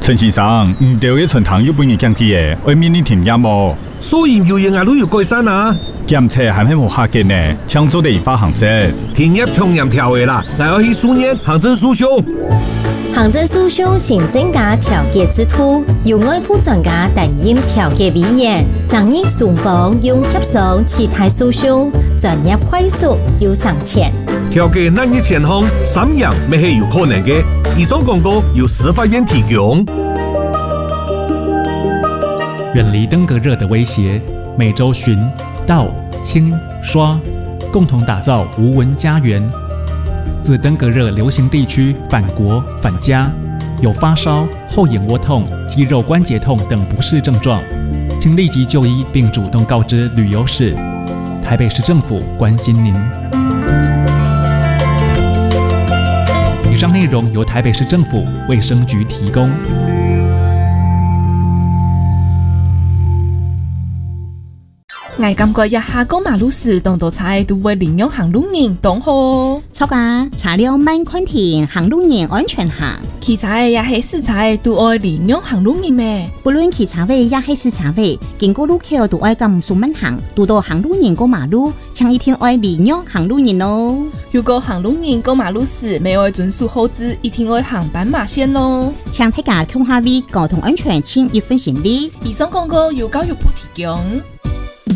陈先生，唔对嘅村堂有半年降起嘅，外面你停业冇？ 所以有影啊，都有改善啊。 检测还係冇下嘅呢，搶做地法行政。 停業強嚴調嘅啦，我要去書院行政訴訟。 行政訴訟行政加調解制度，由外部專家擔任調解委員，爭議雙方用協商其他訴訟，專業快速又省錢。 調解難嘅情況，三樣未係有可能嘅。以上廣告由司法院提供。 遠離登革熱的威脅，每週巡、倒、清、刷，共同打造無蚊家園。自登革熱流行地區返國返家，有發燒、後眼窩痛、肌肉關節痛等不適症狀，請立即就醫並主動告知旅遊史。台北市政府關心您。以上內容由台北市政府衛生局提供。 我感覺一下過馬路時，當到菜都會領養行路人當好。 錯噶，查了慢寬停，行路人安全行。 汽車也係死柴，都愛領養行路人咩？ 不論汽車位也係死柴位，經過路口都愛咁數慢行，遇到行路人過馬路，請一定愛領養行路人咯。 如果行路人過馬路時未愛遵守號誌，一定愛行斑馬線咯。 請大家共下位交通安全，請一分心力。 以上廣告由教育部提供。